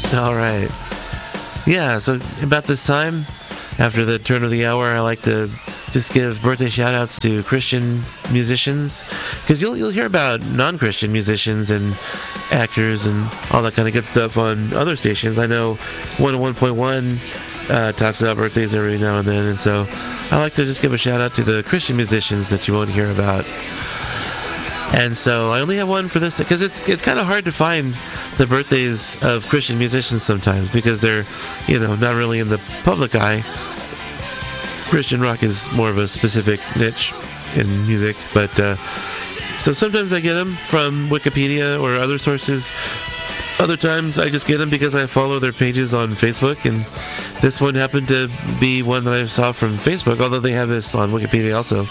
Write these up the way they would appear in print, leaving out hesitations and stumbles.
All right. Yeah, so about this time, after the turn of the hour, I like to just give birthday shout-outs to Christian musicians, because you'll hear about non-Christian musicians and actors and all that kind of good stuff on other stations. I know 101.1 talks about birthdays every now and then, and so I like to just give a shout-out to the Christian musicians that you won't hear about. And so I only have one for this, because it's kind of hard to find the birthdays of Christian musicians sometimes, because they're, not really in the public eye. Christian rock is more of a specific niche in music, but so sometimes I get them from Wikipedia or other sources. Other times I just get them because I follow their pages on Facebook, and this one happened to be one that I saw from Facebook, although they have this on Wikipedia also.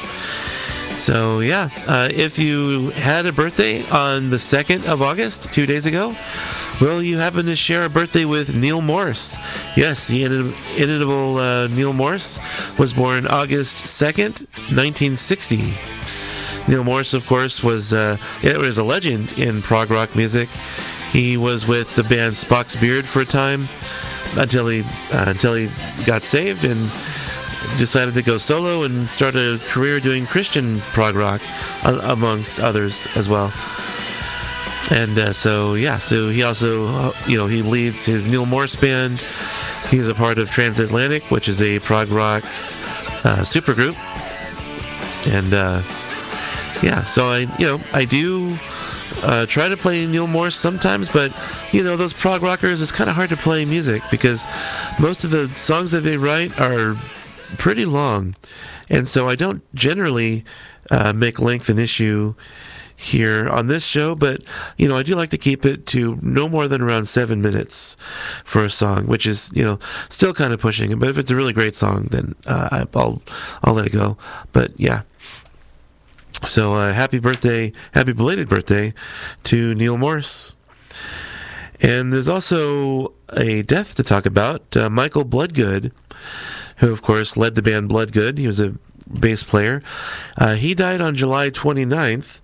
So yeah, if you had a birthday on the 2nd of August, 2 days ago, well, you happen to share a birthday with Neil Morse. Yes, the inimitable Neil Morse was born August 2nd, 1960. Neil Morse, of course, was a legend in prog rock music. He was with the band Spock's Beard for a time until he got saved and decided to go solo and start a career doing Christian prog rock, amongst others as well. And so he also, he leads his Neil Morse band. He's a part of Transatlantic, which is a prog rock supergroup. And so I do try to play Neil Morse sometimes, but those prog rockers, it's kind of hard to play music because most of the songs that they write are pretty long, and so I don't generally make length an issue here on this show, but I do like to keep it to no more than around 7 minutes for a song, which is still kind of pushing it. But if it's a really great song, then I'll let it go. But yeah, so happy belated birthday to Neil Morse. And there's also a death to talk about. Michael Bloodgood, who of course led the band Bloodgood. He was a bass player. He died on July 29th,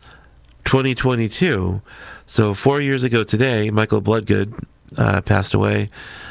2022. So 4 years ago today, Michael Bloodgood passed away.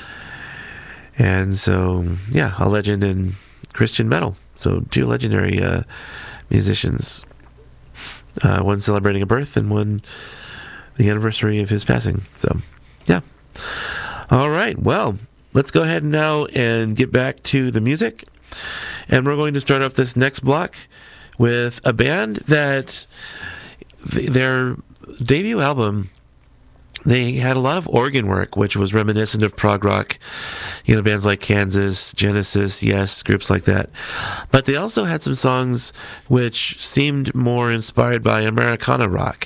And so, yeah, a legend in Christian metal. So two legendary musicians. One celebrating a birth and one the anniversary of his passing. So, yeah. All right, well, let's go ahead now and get back to the music. And we're going to start off this next block with a band that their debut album, they had a lot of organ work, which was reminiscent of prog rock, bands like Kansas, Genesis, Yes, groups like that. But they also had some songs which seemed more inspired by Americana rock,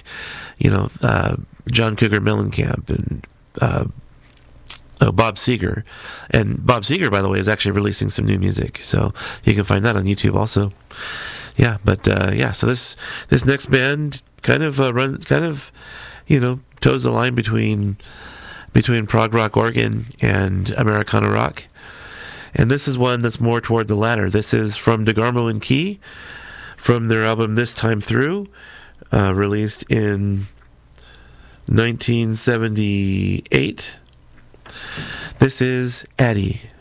John Cougar Mellencamp and Bob Seger. And Bob Seger, by the way, is actually releasing some new music, so you can find that on YouTube also. Yeah, but so this next band kind of toes the line between prog rock organ and Americana rock. And this is one that's more toward the latter. This is from DeGarmo and Key, from their album This Time Through, released in 1978. This is Addie.